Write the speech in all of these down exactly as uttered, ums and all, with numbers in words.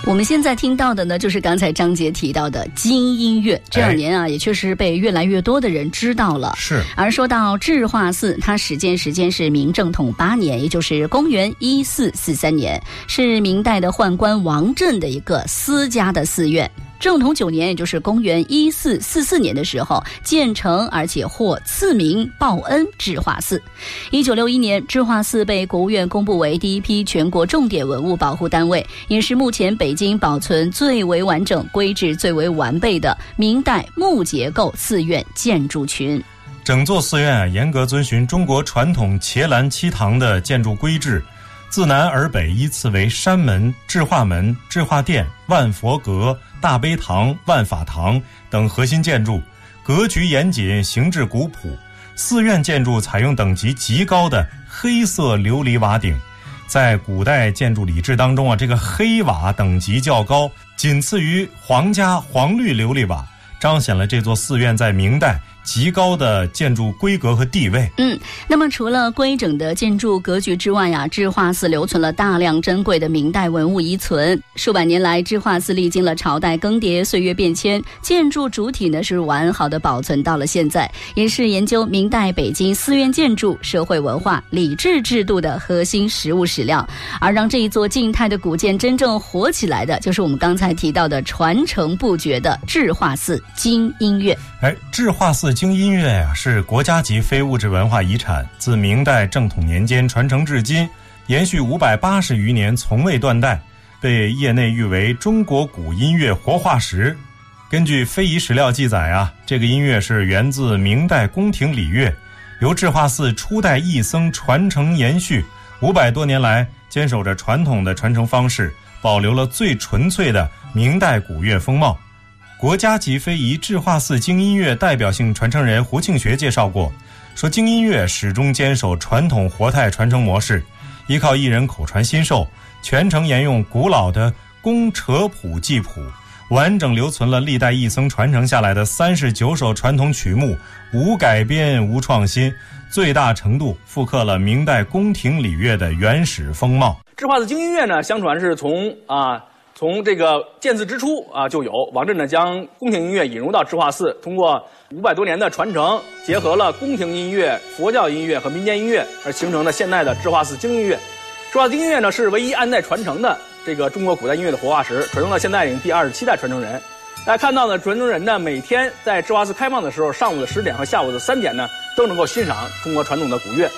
我们现在听到的呢，就是刚才张杰提到的京音乐，这两年啊，也确实被越来越多的人知道了。 是。 而说到智化寺，它始建时间是明正统八年，也就是公元一四四三年，是明代的宦官王振的一个私家的寺院。正统九年，也就是公元一四四四年的时候建成，而且获赐名报恩智化寺。一九六一年，智化寺被国务院公布为第一批全国重点文物保护单位，也是目前北京保存最为完整、规制最为完备的明代木结构寺院建筑群。 整座寺院啊，严格遵循中国传统伽蓝七堂的建筑规制，自南而北依次为山门、智化门、智化殿、万佛阁、大悲堂、万法堂等核心建筑，格局严谨，形制古朴。寺院建筑采用等级极高的黑色琉璃瓦顶，在古代建筑礼制当中啊，这个黑瓦等级较高，仅次于皇家黄绿琉璃瓦，彰显了这座寺院在明代极高的建筑规格和地位。 嗯，那么除了规整的建筑格局之外呀，智化寺留存了大量珍贵的明代文物遗存。数百年来，智化寺历经了朝代更迭、岁月变迁，建筑主体呢是完好的保存到了现在，也是研究明代北京寺院建筑、社会文化、礼制制度的核心实物史料。而让这一座静态的古建真正活起来的，就是我们刚才提到的传承不绝的智化寺京音乐。 哎，智化寺京音乐呀、啊，是国家级非物质文化遗产，自明代正统年间传承至今，延续五百八十余年，从未断代，被业内誉为中国古音乐活化石。根据非遗史料记载啊，这个音乐是源自明代宫廷礼乐，由智化寺初代义僧传承延续，五百多年来坚守着传统的传承方式，保留了最纯粹的明代古乐风貌。国家级非遗智化寺京音乐代表性传承人胡庆学介绍过，说京音乐始终坚守传统活态传承模式，依靠艺人口传心授，全程沿用古老的宫扯谱记谱，完整留存了历代义僧传承下来的三十九首传统曲目，无改编无创新，最大程度复刻了明代宫廷礼乐的原始风貌。 智化寺京音乐呢，相传是从啊从这个建寺之初啊就有，王振呢将宫廷音乐引入到智化寺，通过五百多年的传承，结合了宫廷音乐、佛教音乐和民间音乐，而形成了现代的智化寺京音乐。智化寺京音乐呢是唯一安代传承的这个中国古代音乐的活化石，传承到现在已经第二十七代传承人。大家看到呢，传承人呢每天在智化寺开放的时候，上午的十点和下午的三点呢都能够欣赏中国传统的古乐。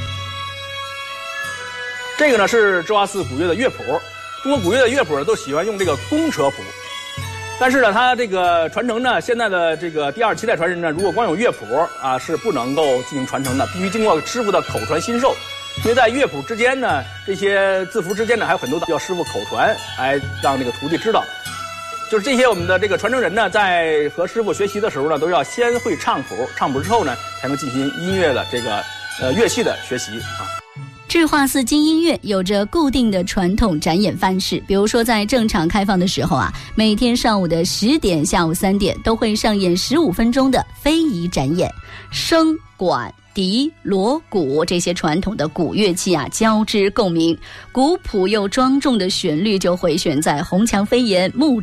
这个呢是智化寺古乐的乐谱。中国古乐的乐谱都喜欢用这个宫扯谱，但是呢，它这个传承呢，现在的这个第二十七代传人呢，如果光有乐谱啊，是不能够进行传承的，必须经过师傅的口传心授。因为在乐谱之间呢，这些字符之间呢，还有很多的要师傅口传，来让这个徒弟知道。就是这些我们的这个传承人呢，在和师傅学习的时候呢，都要先会唱谱，唱谱之后呢，才能进行音乐的这个呃乐器的学习啊。 智化寺京音乐有着固定的传统展演范式，比如说在正常开放的时候啊，每天上午的十点、下午三点都会上演十五分钟的非遗展演，笙、管、笛、锣鼓这些传统的古乐器啊交织共鸣，古朴又庄重的旋律就回旋在红墙飞檐、木